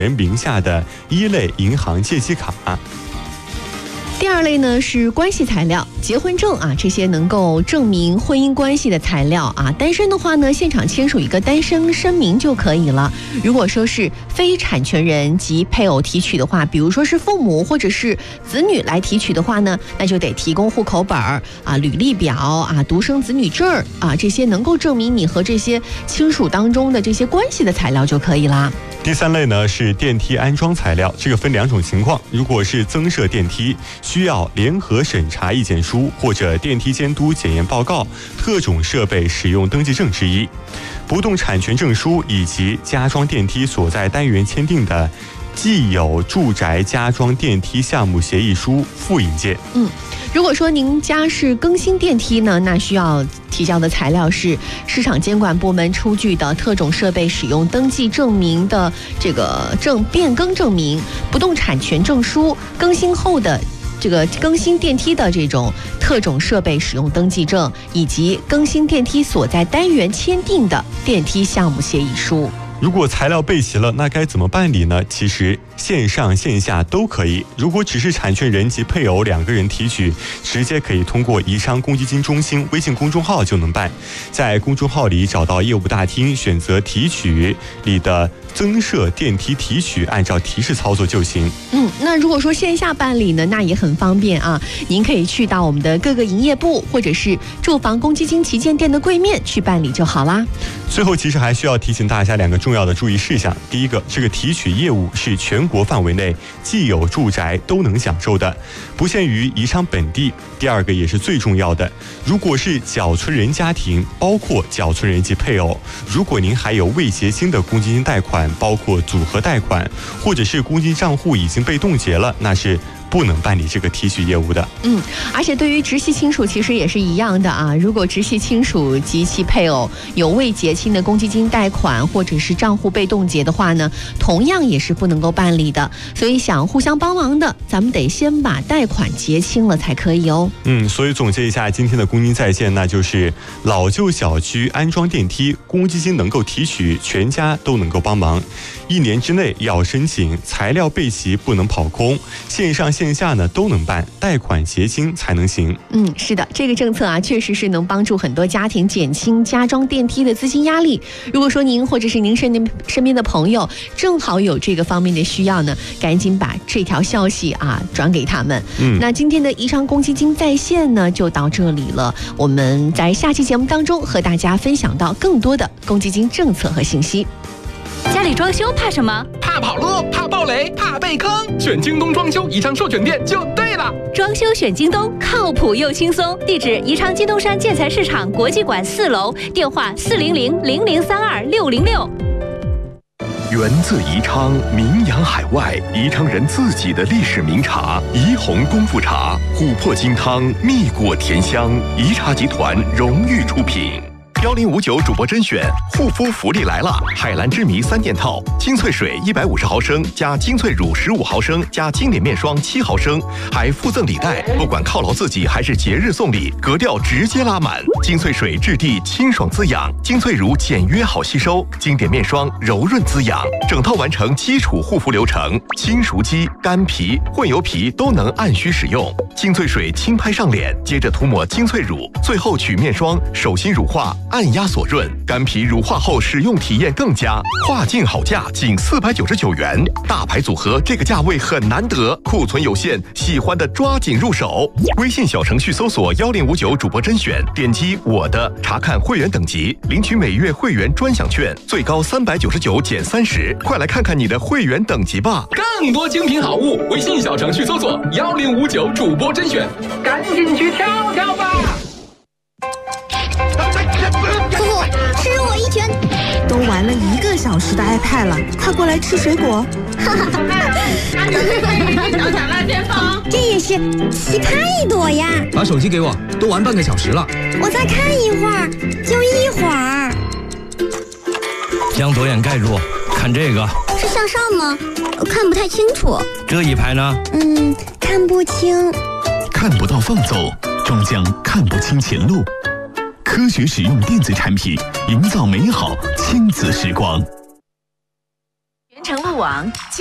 人名下的一类银行借记卡。 第二类呢是关系材料，结婚证啊，这些能够证明婚姻关系的材料啊。单身的话呢，现场签署一个单身声明就可以了。如果说是非产权人及配偶提取的话，比如说是父母或者是子女来提取的话呢，那就得提供户口本啊、履历表啊、独生子女证啊，这些能够证明你和这些亲属当中的这些关系的材料就可以啦。 第三类呢是电梯安装材料，这个分两种情况。如果是增设电梯，需要联合审查意见书或者电梯监督检验报告、特种设备使用登记证之一、不动产权证书以及加装电梯所在单元签订的既有住宅加装电梯项目协议书复印件。 如果说您家是更新电梯呢，那需要提交的材料是市场监管部门出具的特种设备使用登记证明的这个变更证明、不动产权证书、更新后的这个更新电梯的这种特种设备使用登记证，以及更新电梯所在单元签订的电梯项目协议书。 如果材料备齐了，那该怎么办理呢？其实线上线下都可以。如果只是产权人及配偶两个人提取，直接可以通过宜昌公积金中心微信公众号就能办。在公众号里找到业务大厅，选择提取里的增设电梯提取，按照提示操作就行。 那如果说线下办理呢，那也很方便啊。您可以去到我们的各个营业部或者是住房公积金旗舰店的柜面去办理就好啦。 最后，其实还需要提醒大家两个重要的注意事项。第一个，这个提取业务是全国范围内既有住宅都能享受的，不限于宜昌本地。第二个也是最重要的，如果是缴存人家庭，包括缴存人及配偶，如果您还有未结清的公积金贷款，包括组合贷款，或者是公积金账户已经被冻结了，那是不能办理这个提取业务的。 而且对于直系亲属其实也是一样的啊。如果直系亲属及其配偶有未结清的公积金贷款或者是账户被冻结的话呢，同样也是不能够办理的。所以想互相帮忙的，咱们得先把贷款结清了才可以哦。 所以总结一下今天的公积金在线，那就是老旧小区安装电梯，公积金能够提取，全家都能够帮忙。1年之内要申请，材料备齐，不能跑空，线上线下呢都能办，贷款结清才能行。 是的，这个政策啊，确实是能帮助很多家庭减轻加装电梯的资金压力。如果说您或者是您身边的朋友正好有这个方面的需要呢，赶紧把这条消息啊转给他们。那今天的宜昌公积金在线呢就到这里了，我们在下期节目当中和大家分享到更多的公积金政策和信息。 家里装修怕什么？ 怕跑路，怕爆雷，怕被坑。选京东装修宜昌授权店就对了。 装修选京东，靠谱又轻松。地址：宜昌金东山建材市场国际馆4楼，电话400-0032-606。 源自宜昌，名扬海外，宜昌人自己的历史名茶宜红功夫茶，琥珀金汤，蜜果甜香，宜茶集团荣誉出品。1059主播甄选，护肤福利来了！海蓝之谜3件套，精粹水150毫升加精粹乳15毫升加经典面霜7毫升，还附赠礼袋，不管犒劳自己还是节日送礼，格调直接拉满。精粹水质地清爽滋养，精粹乳简约好吸收，经典面霜柔润滋养，整套完成基础护肤流程，轻熟肌、干皮、混油皮都能按需使用。精粹水轻拍上脸，接着涂抹精粹乳，最后取面霜，手心乳化。按压锁润，干皮乳化后使用体验更佳，跨境好价仅499元，大牌组合这个价位很难得，库存有限，喜欢的抓紧入手。微信小程序搜索1059主播甄选，点击我的查看会员等级，领取每月会员专享券，最高399减30，快来看看你的会员等级吧。 更多精品好物，微信小程序搜索1059主播甄选，赶紧去跳跳吧。 叔叔，吃我一拳！ 都玩了1个小时的 iPad 了，快过来吃水果。 小小辣边房，这也是棋太多呀！ 把手机给我，都玩半个小时了。 我再看一会儿，就一会儿。 将左眼盖住，看这个。 是向上吗？看不太清楚。 这一排呢？ 看不清。 看不到放纵，终将看不清前路。科学使用电子产品，营造美好亲子时光。 原成路网。